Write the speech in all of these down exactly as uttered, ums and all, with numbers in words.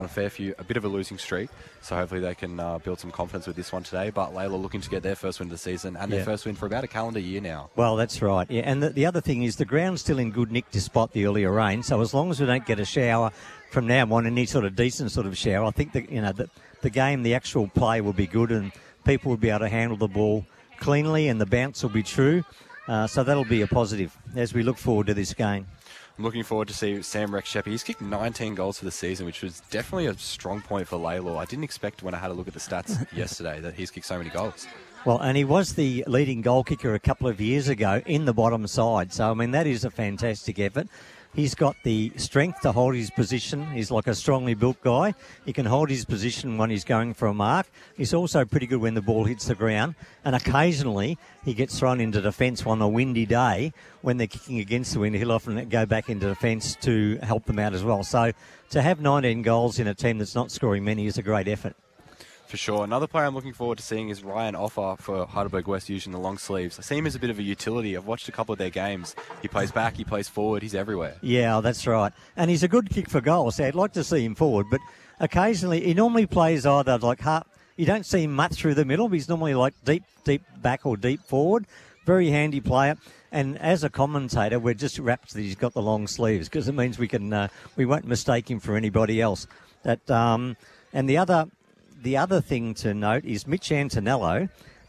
a fair few, a bit of a losing streak, so hopefully they can uh, build some confidence with this one today. But Layla looking to get their first win of the season and yeah. their first win for about a calendar year now. Well, that's right. Yeah, and the, the other thing is the ground's still in good nick despite the earlier rain. So as long as we don't get a shower from now on, any sort of decent sort of shower, I think that you know the, the game, the actual play will be good, and people will be able to handle the ball cleanly, and the bounce will be true. Uh, so that'll be a positive as we look forward to this game. I'm looking forward to see Sam Rex-Sheppy. He's kicked nineteen goals for the season, which was definitely a strong point for Laylaw. I didn't expect when I had a look at the stats yesterday that he's kicked so many goals. Well, and he was the leading goal kicker a couple of years ago in the bottom side. So, I mean, that is a fantastic effort. He's got the strength to hold his position. He's like a strongly built guy. He can hold his position when he's going for a mark. He's also pretty good when the ball hits the ground. And occasionally he gets thrown into defence on a windy day. When they're kicking against the wind, he'll often go back into defence to help them out as well. So to have nineteen goals in a team that's not scoring many is a great effort. For sure. Another player I'm looking forward to seeing is Ryan Offer for Heidelberg West using the long sleeves. I see him as a bit of a utility. I've watched a couple of their games. He plays back, he plays forward, he's everywhere. Yeah, that's right. And he's a good kick for goal, so I'd like to see him forward. But occasionally, he normally plays either like half. You don't see him much through the middle, but he's normally like deep, deep back or deep forward. Very handy player. And as a commentator, we're just rapt that he's got the long sleeves because it means we can uh, we won't mistake him for anybody else. That um, and the other. The other thing to note is Mitch Antonello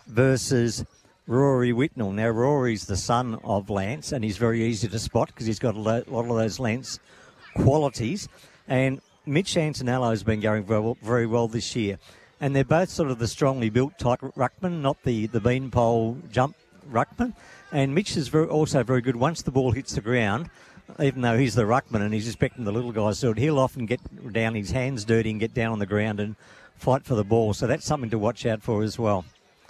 versus Rory Whitnell. Now, Rory's the son of Lance, and he's very easy to spot because he's got a lot of those Lance qualities. And Mitch Antonello's been going very well, very well this year. And they're both sort of the strongly built type ruckman, not the, the beanpole jump ruckman. And Mitch is very, also very good once the ball hits the ground. Even though he's the ruckman and he's expecting the little guys to do it, he'll often get down his hands dirty and get down on the ground and fight for the ball. So that's something to watch out for as well.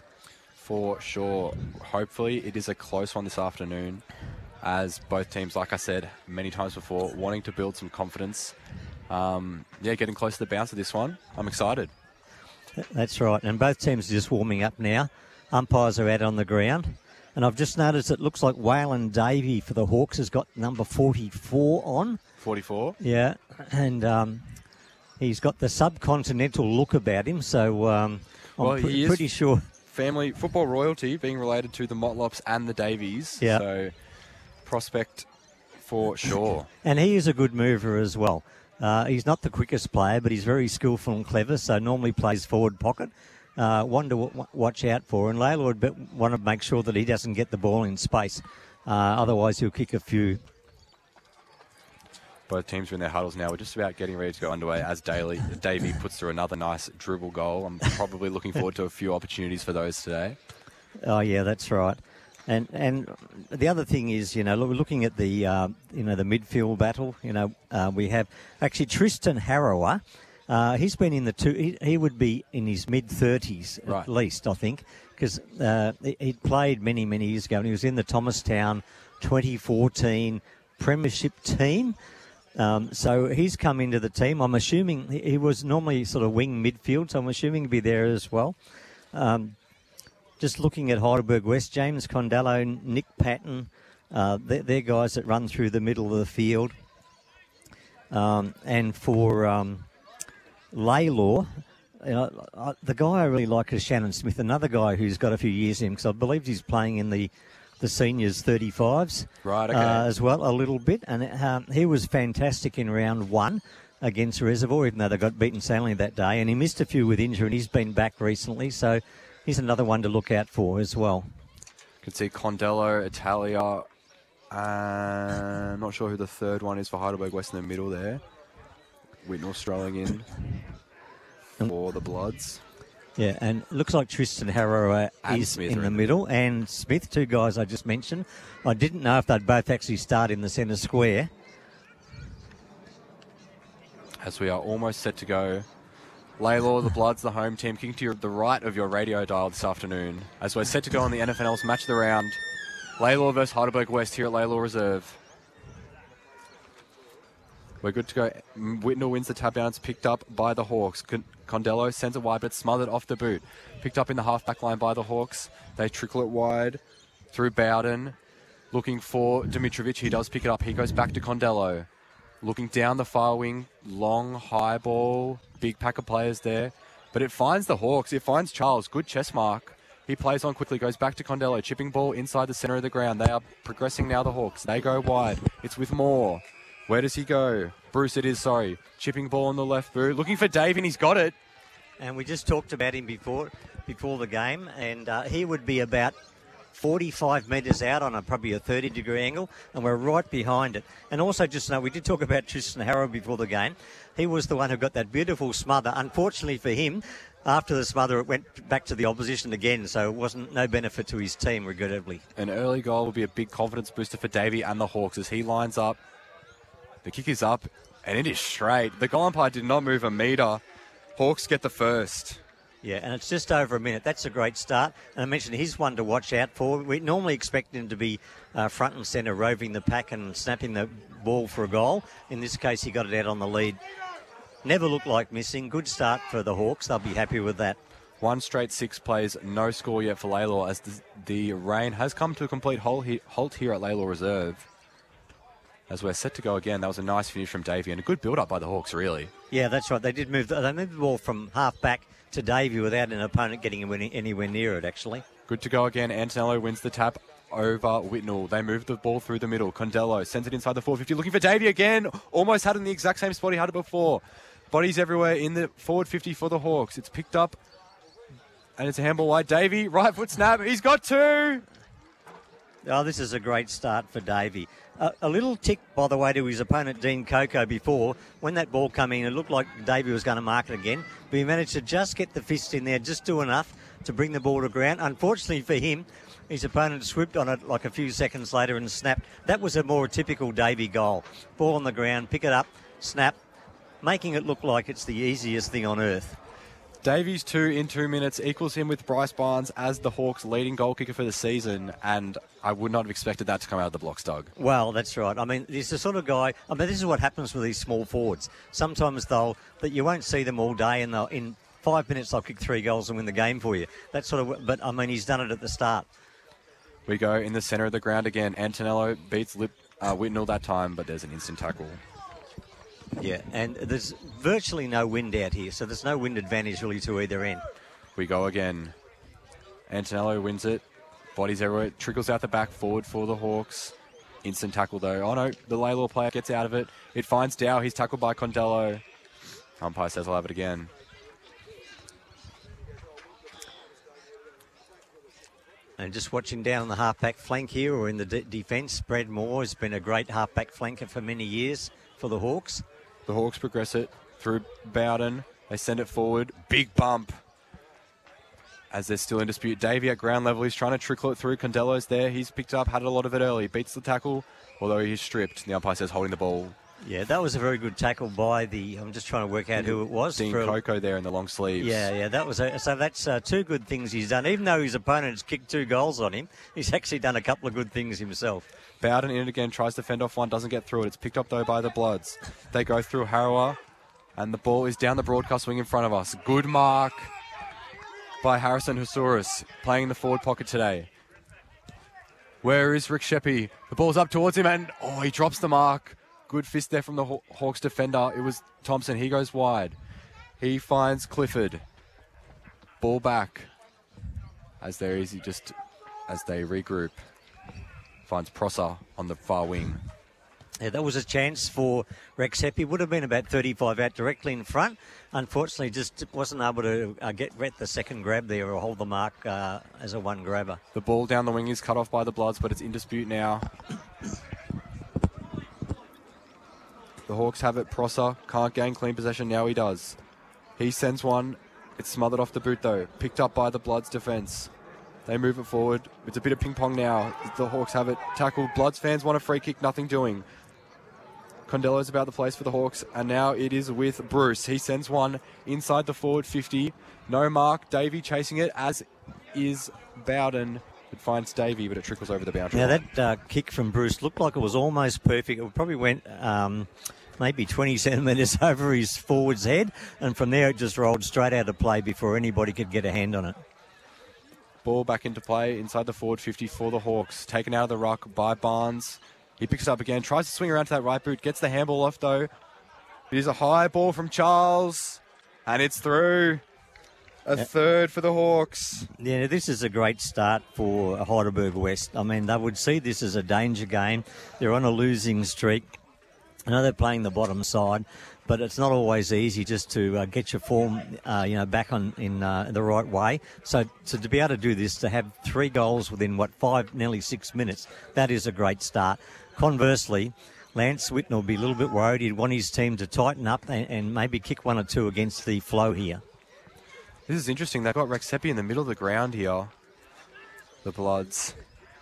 For sure. Hopefully it is a close one this afternoon, as both teams, like I said many times before, wanting to build some confidence. Um, yeah, getting close to the bounce of this one. I'm excited. That's right. And both teams are just warming up now. Umpires are out on the ground. And I've just noticed it looks like Waylon Davey for the Hawks has got number forty-four on. forty-four? Yeah. And um, he's got the subcontinental look about him. So um, I'm well, pre- pretty sure. Family football royalty being related to the Motlops and the Davies. Yeah. So prospect for sure. And he is a good mover as well. Uh, he's not the quickest player, but he's very skillful and clever. So normally plays forward pocket. Uh, one to w- watch out for, and Layla would be- want to make sure that he doesn't get the ball in space. Uh, otherwise, he'll kick a few. Both teams are in their huddles now. We're just about getting ready to go underway as Daly, Davey puts through another nice dribble goal. I'm probably looking forward to a few opportunities for those today. Oh, yeah, that's right. And and the other thing is, you know, look, looking at the, uh, you know, the midfield battle, you know, uh, we have actually Tristan Harrower. Uh, he's been in the two. He, he would be in his mid thirties right. at least, I think, because uh, he, he played many many years ago, and he was in the Thomastown twenty fourteen Premiership team. Um, so he's come into the team. I'm assuming he, he was normally sort of wing midfield, so I'm assuming he'll be there as well. Um, just looking at Heidelberg West, James Condello, Nick Patton, uh, they're, they're guys that run through the middle of the field. Um, and for um, Laylaw, you know, I, the guy I really like is Shannon Smith, another guy who's got a few years in him, because I believe he's playing in the, the seniors thirty-fives right, okay. uh, as well, a little bit. And um, he was fantastic in round one against Reservoir, even though they got beaten soundly that day. And he missed a few with injury, and he's been back recently. So he's another one to look out for as well. You can see Condello, Italia. Uh, I'm not sure who the third one is for Heidelberg West in the middle there. Whitnell strolling in for the Bloods. Yeah, and it looks like Tristan Harrower is Smith in the in middle, and Smith, two guys I just mentioned. I didn't know if they'd both actually start in the centre square. As we are almost set to go. Laylaw, the Bloods, the home team, kicking to your, the right of your radio dial this afternoon. As we're set to go on the N F L L's Match of the Round. Laylaw versus Heidelberg West here at Laylaw Reserve. We're good to go. Whitnell wins the tap down. It's picked up by the Hawks. Con- Condello sends it wide, but it's smothered off the boot. Picked up in the half-back line by the Hawks. They trickle it wide through Bowden. Looking for Dimitrovic. He does pick it up. He goes back to Condello. looking down the far wing, long, high ball, big pack of players there. But it finds the Hawks. It finds Charles. Good chest mark. He plays on quickly, goes back to Condello. Chipping ball inside the centre of the ground. They are progressing now, the Hawks. They go wide. It's with Moore. Where does he go? Bruce it is, sorry. Chipping ball on the left boot. Looking for Dave, and he's got it. And we just talked about him before before the game, and uh, he would be about forty-five metres out on a probably a thirty degree angle, and we're right behind it. And also, just know, we did talk about Tristan Harrow before the game. He was the one who got that beautiful smother. Unfortunately for him, after the smother, it went back to the opposition again, so it wasn't no benefit to his team, regrettably. An early goal will be a big confidence booster for Davey and the Hawks as he lines up. The kick is up, and it is straight. The goal umpire did not move a metre. Hawks get the first. Yeah, and it's just over a minute. That's a great start. And I mentioned he's one to watch out for. We normally expect him to be uh, front and centre, roving the pack and snapping the ball for a goal. In this case, he got it out on the lead. Never looked like missing. Good start for the Hawks. They'll be happy with that. One straight six plays, no score yet for Lalor as the, the rain has come to a complete halt here at Lalor Reserve. As we're set to go again, that was a nice finish from Davey and a good build-up by the Hawks, really. Yeah, that's right. They did move. The, they moved the ball from half back to Davey without an opponent getting anywhere near it, actually. Good to go again. Antonello wins the tap over Whitnell. They move the ball through the middle. Condello sends it inside the four fifty. Looking for Davey again. Almost had it in the exact same spot he had it before. Bodies everywhere in the forward fifty for the Hawks. It's picked up and it's a handball wide. Davey, right foot snap. He's got two. Oh, this is a great start for Davey. Uh, a little tick, by the way, to his opponent, Dean Coco, before. When that ball came in, it looked like Davey was going to mark it again. But he managed to just get the fist in there, just do enough to bring the ball to ground. Unfortunately for him, his opponent swooped on it like a few seconds later and snapped. That was a more typical Davey goal. Ball on the ground, pick it up, snap, making it look like it's the easiest thing on earth. Davies two in two minutes equals him with Bryce Barnes as the Hawks' leading goal kicker for the season, and I would not have expected that to come out of the blocks, Doug. Well, that's right. I mean, he's the sort of guy. I mean, this is what happens with these small forwards. Sometimes they'll that you won't see them all day, and they'll in five minutes they'll kick three goals and win the game for you. That sort of. But I mean, he's done it at the start. We go in the centre of the ground again. Antonello beats Lip, uh, Whitnell that time, but there's an instant tackle. Yeah, and there's virtually no wind out here, so there's no wind advantage really to either end. We go again. Antonello wins it. Bodies everywhere. Trickles out the back forward for the Hawks. Instant tackle though. Oh no, the Lalor player gets out of it. It finds Dow. He's tackled by Condello. Umpire says I'll have it again. And just watching down on the half-back flank here, or in the de- defence, Brad Moore has been a great half-back flanker for many years for the Hawks. The Hawks progress it through Bowden. They send it forward. Big bump. As they're still in dispute. Davey at ground level. He's trying to trickle it through. Condello's there. He's picked up, had a lot of it early. Beats the tackle, although he's stripped. The umpire says holding the ball. Yeah, that was a very good tackle by the... I'm just trying to work out who it was. Dean for, Coco there in the long sleeves. Yeah, yeah, that was a, so that's uh, two good things he's done. Even though his opponent's kicked two goals on him, he's actually done a couple of good things himself. Bowden in it again, tries to fend off one, doesn't get through it. It's picked up though by the Bloods. They go through Harrower, and the ball is down the broadcast wing in front of us. Good mark by Harrison Husouris, playing in the forward pocket today. Where is Rick Sheppy? The ball's up towards him, and oh, he drops the mark. Good fist there from the Haw- Hawks defender. It was Thompson. He goes wide. He finds Clifford. Ball back. As there is, he just as they regroup. Finds Prosser on the far wing. Yeah, that was a chance for Rex Heppy. Would have been about thirty-five out directly in front. Unfortunately, just wasn't able to uh, get, get the second grab there or hold the mark uh, as a one grabber. The ball down the wing is cut off by the Bloods, but it's in dispute now. The Hawks have it. Prosser can't gain clean possession. Now he does. He sends one. It's smothered off the boot though. Picked up by the Bloods defence. They move it forward. It's a bit of ping pong now. The Hawks have it tackled. Bloods fans want a free kick. Nothing doing. Condello's about the place for the Hawks, and now it is with Bruce. He sends one inside the forward fifty. No mark. Davey chasing it, as is Bowden. It finds Davey, but it trickles over the boundary. Now, line. that uh, kick from Bruce looked like it was almost perfect. It probably went um, maybe twenty centimetres over his forward's head, and from there it just rolled straight out of play before anybody could get a hand on it. Ball back into play inside the forward fifty for the Hawks. Taken out of the ruck by Barnes. He picks it up again, tries to swing around to that right boot, gets the handball off though. It is a high ball from Charles, and it's through. A Yeah. third for the Hawks. Yeah, this is a great start for Heidelberg West. I mean, they would see this as a danger game. They're on a losing streak. I know they're playing the bottom side, but it's not always easy just to uh, get your form, uh, you know, back on in uh, the right way. So, so to be able to do this, to have three goals within what five, nearly six minutes, that is a great start. Conversely, Lance Whitten will be a little bit worried. He'd want his team to tighten up and, and maybe kick one or two against the flow here. This is interesting. They've got Rexepi in the middle of the ground here. The Bloods.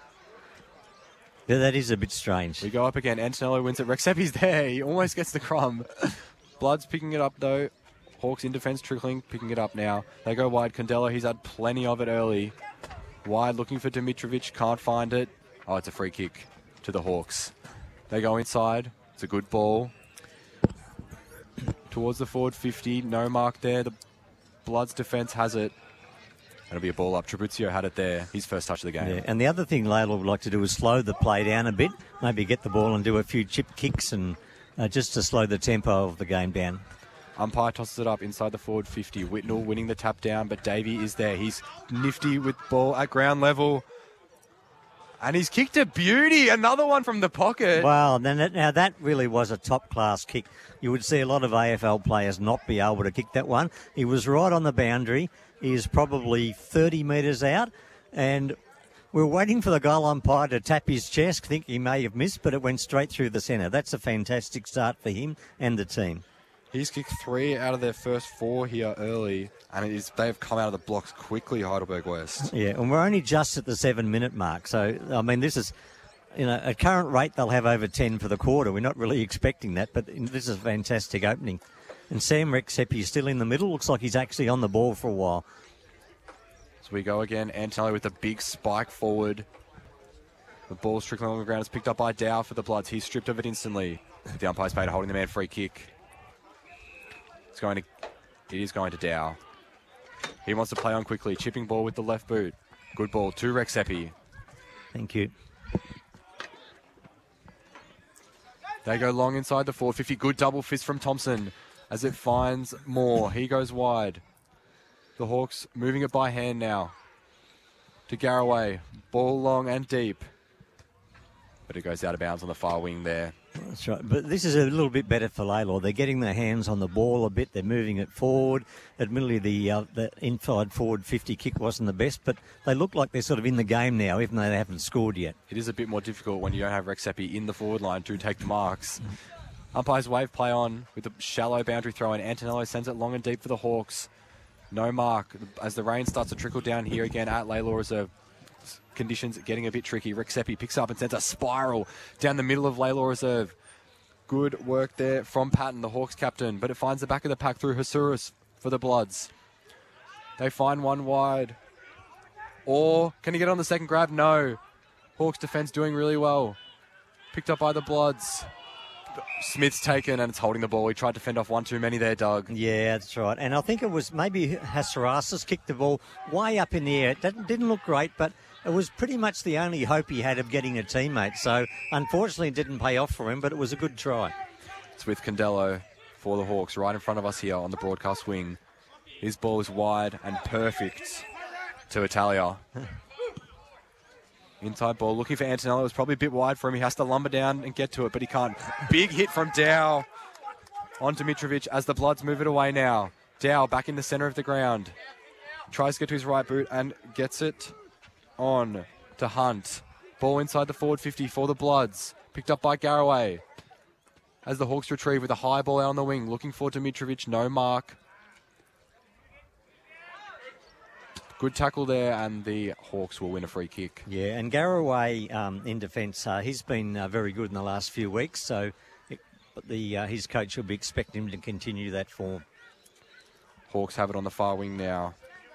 Yeah, that is a bit strange. We go up again. Antonello wins it. Rexepi's there. He almost gets the crumb. Bloods picking it up though. Hawks in defence, trickling, picking it up now. They go wide. Condello, he's had plenty of it early. Wide, looking for Dimitrovic. Can't find it. Oh, it's a free kick to the Hawks. They go inside. It's a good ball. Towards the forward fifty. No mark there. The Bloods defence has it. It'll be a ball up. Trabuzio had it there. His first touch of the game. Yeah, and the other thing Layla would like to do is slow the play down a bit, maybe get the ball and do a few chip kicks and uh, just to slow the tempo of the game down. Umpire tosses it up inside the forward fifty. Whitnell winning the tap down, but Davey is there. He's nifty with ball at ground level. And he's kicked a beauty. Another one from the pocket. Wow, then that, now that really was a top-class kick. You would see a lot of A F L players not be able to kick that one. He was right on the boundary. He is probably thirty metres out. And we're waiting for the goal umpire to tap his chest. I think he may have missed, but it went straight through the centre. That's a fantastic start for him and the team. He's kicked three out of their first four here early, and it is, they've come out of the blocks quickly, Heidelberg West. Yeah, and we're only just at the seven-minute mark. So, I mean, this is, you know, at current rate, they'll have over ten for the quarter. We're not really expecting that, but this is a fantastic opening. And Sam Rexepi is still in the middle. Looks like he's actually on the ball for a while. So we go again. Antonelli with a big spike forward. The ball's trickling along the ground. It's picked up by Dow for the Bloods. He's stripped of it instantly. The umpire's paid holding the man free kick. It's going to, it is going to Dow. He wants to play on quickly. Chipping ball with the left boot. Good ball to Rexepi. Thank you. They go long inside the four fifty. Good double fist from Thompson as it finds Moore. He goes wide. The Hawks moving it by hand now to Garraway. Ball long and deep. But it goes out of bounds on the far wing there. That's right. But this is a little bit better for Laylaw. They're getting their hands on the ball a bit. They're moving it forward. Admittedly, the uh, the inside forward fifty kick wasn't the best, but they look like they're sort of in the game now, even though they haven't scored yet. It is a bit more difficult when you don't have Rexepi in the forward line to take the marks. Umpire's wave play on with a shallow boundary throw, and Antonello sends it long and deep for the Hawks. No mark as the rain starts to trickle down here again at Laylaw Reserve. Conditions getting a bit tricky. Rexepi picks up and sends a spiral down the middle of Laylaw Reserve. Good work there from Patton, the Hawks captain, but it finds the back of the pack through Hasuris for the Bloods. They find one wide. Or can he get on the second grab? No. Hawks defense doing really well. Picked up by the Bloods. Smith's taken and it's holding the ball. He tried to fend off one too many there, Doug. Yeah, that's right. And I think it was maybe Hasarasis kicked the ball way up in the air. It didn't, didn't look great, but it was pretty much the only hope he had of getting a teammate. So, unfortunately, it didn't pay off for him, but it was a good try. It's with Condello for the Hawks right in front of us here on the broadcast wing. His ball is wide and perfect to Italia. Inside ball, looking for Antonello. It was probably a bit wide for him. He has to lumber down and get to it, but he can't. Big hit from Dow on Dimitrovic as the Bloods move it away now. Dow back in the centre of the ground. Tries to get to his right boot and gets it on to Hunt. Ball inside the forward fifty for the Bloods. Picked up by Garraway. As the Hawks retrieve with a high ball out on the wing. Looking for Dimitrovic. No mark. Good tackle there, and the Hawks will win a free kick. Yeah, and Garraway um, in defence, uh, he's been uh, very good in the last few weeks, so it, the uh, his coach will be expecting him to continue that form. Hawks have it on the far wing now.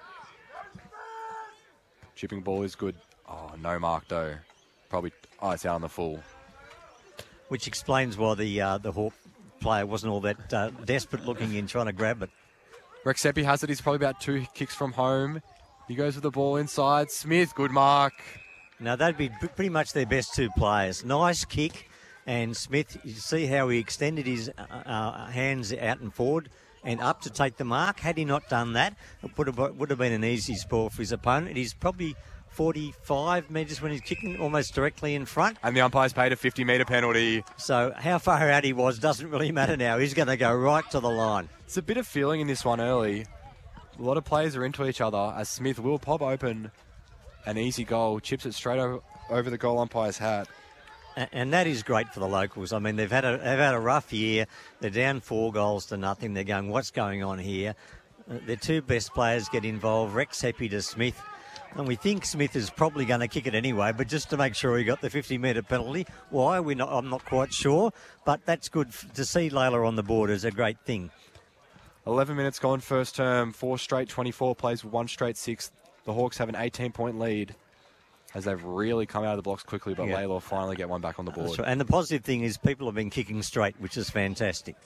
Chipping ball is good. Oh, no mark though. Probably, oh, it's out on the full. Which explains why the uh, the Hawk player wasn't all that uh, desperate looking in trying to grab it. Rexepi has it. He's probably about two kicks from home. He goes with the ball inside. Smith, good mark. Now, that'd be pretty much their best two players. Nice kick, And Smith, you see how he extended his uh, uh, hands out and forward and up to take the mark. Had he not done that, it would have, would have been an easy score for his opponent. He's probably forty-five metres when he's kicking almost directly in front. And the umpire's paid a fifty metre penalty. So how far out he was doesn't really matter now. He's going to go right to the line. It's a bit of feeling in this one early. A lot of players are into each other as Smith will pop open an easy goal, chips it straight over, over the goal umpire's hat. And, and that is great for the locals. I mean, they've had a they've had a rough year. They're down four goals to nothing. They're going, what's going on here? Uh, their two best players get involved. Rex Heppy to Smith. And we think Smith is probably going to kick it anyway, but just to make sure he got the fifty metre penalty. Why? We're not, I'm not quite sure, but that's good. To see Layla on the board is a great thing. eleven minutes gone first term, four straight twenty-four plays, one straight six. The Hawks have an eighteen point lead as they've really come out of the blocks quickly, but yeah. Layla finally get one back on the board. Right. And the positive thing is people have been kicking straight, which is fantastic.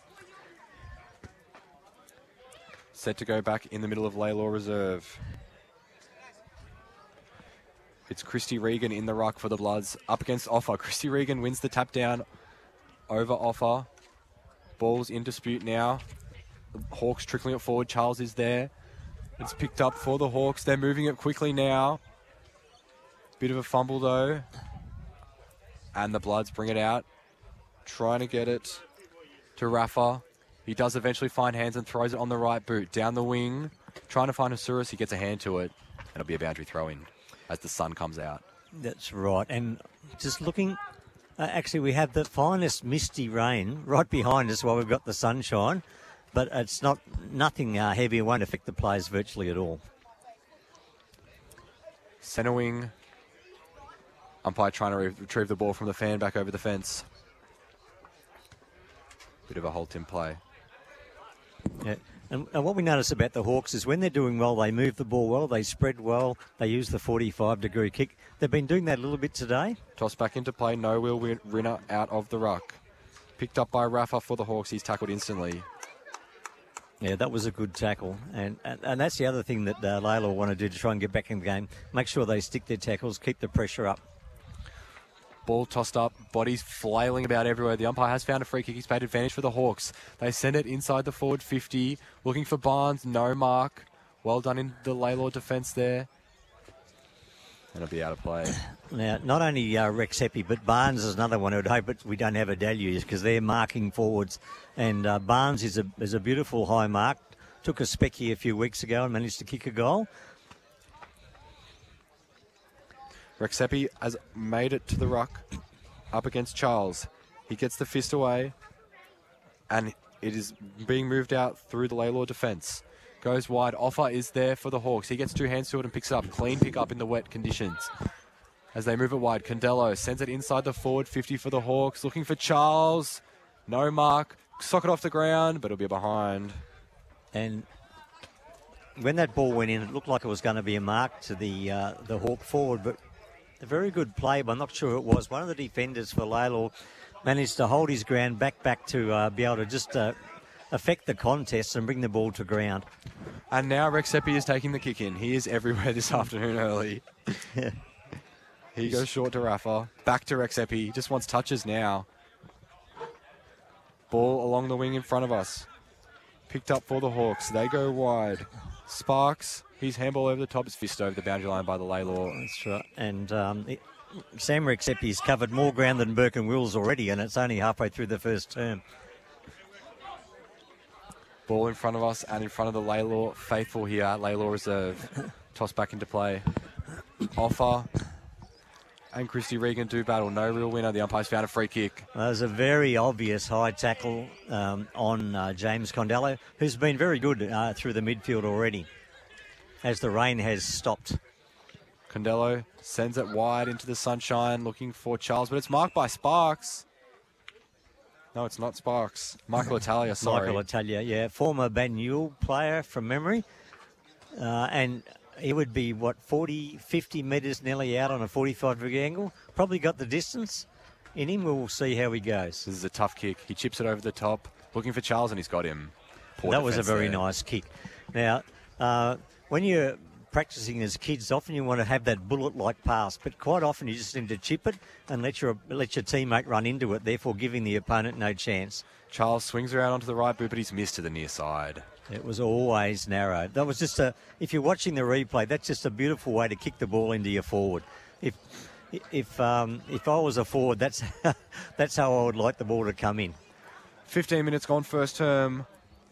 Set to go back in the middle of Layla reserve. It's Christy Regan in the ruck for the Bloods. Up against Offa. Christy Regan wins the tap down over Offa. Ball's in dispute now. The Hawks trickling it forward. Charles is there. It's picked up for the Hawks. They're moving it quickly now. Bit of a fumble though. And the Bloods bring it out. Trying to get it to Rafa. He does eventually find hands and throws it on the right boot. Down the wing. Trying to find Hasuris. He gets a hand to it. And it'll be a boundary throw in as the sun comes out. That's right. And just looking, uh, actually we have the finest misty rain right behind us while we've got the sunshine, but it's not nothing uh, heavy. It won't affect the players virtually at all. Centre wing. Umpire trying to re retrieve the ball from the fan back over the fence. Bit of a halt in play. Yeah. And, and what we notice about the Hawks is when they're doing well, they move the ball well, they spread well, they use the forty-five degree kick. They've been doing that a little bit today. Toss back into play, no Will Rinner out of the ruck. Picked up by Rafa for the Hawks, he's tackled instantly. Yeah, that was a good tackle. And and, and that's the other thing that uh, Layla want to do to try and get back in the game. Make sure they stick their tackles, keep the pressure up. Ball tossed up, bodies flailing about everywhere. The umpire has found a free kick. He's paid advantage for the Hawks. They send it inside the forward fifty. Looking for Barnes, no mark. Well done in the Laylaw defence there. And it'll be out of play. Now, not only uh, Rex Heppy, but Barnes is another one who'd hope it, we don't have a deluge because they're marking forwards. And uh, Barnes is a, is a beautiful high mark. Took a specky a few weeks ago and managed to kick a goal. Rex Heppy has made it to the ruck up against Charles. He gets the fist away and it is being moved out through the Laylaw defence. Goes wide. Offa is there for the Hawks. He gets two hands to it and picks it up. Clean pick up in the wet conditions. As they move it wide, Condello sends it inside the forward fifty for the Hawks. Looking for Charles. No mark. Sock it off the ground, but it'll be behind. And when that ball went in, it looked like it was going to be a mark to the uh, the Hawk forward, but a very good play, but I'm not sure who it was. One of the defenders for Laylaw managed to hold his ground back back to uh, be able to just uh, affect the contest and bring the ball to ground. And now Rex Heppy is taking the kick in. He is everywhere this afternoon early. Yeah. He goes short to Rafa. Back to Rex Heppy. He just wants touches now. Ball along the wing in front of us. Picked up for the Hawks. They go wide. Sparks. His handball over the top is fist over the boundary line by the Laylaw. That's right. And um, it, Sam Rex Heppy's covered more ground than Burke and Wills already, and it's only halfway through the first term. Ball in front of us and in front of the Laylaw faithful here. Laylaw reserve. Toss back into play. Offa and Christy Regan do battle. No real winner. The umpire's found a free kick. Well, there's a very obvious high tackle um, on uh, James Condello, who's been very good uh, through the midfield already, as the rain has stopped. Condello sends it wide into the sunshine, looking for Charles, but it's marked by Sparks. No, it's not Sparks. Michael Italia, sorry. Michael Italia, yeah. Former Banyule player from memory. Uh, and he would be, what, forty, fifty metres nearly out on a forty-five degree angle. Probably got the distance in him. We'll see how he goes. This is a tough kick. He chips it over the top, looking for Charles, and he's got him. Poor that was a very there. nice kick. Now, uh, when you're practicing as kids, often you want to have that bullet-like pass, but quite often you just need to chip it and let your let your teammate run into it, therefore giving the opponent no chance. Charles swings around onto the right boot, but he's missed to the near side. It was always narrow. That was just a. If you're watching the replay, that's just a beautiful way to kick the ball into your forward. If if um, if I was a forward, that's that's how I would like the ball to come in. fifteen minutes gone, first term.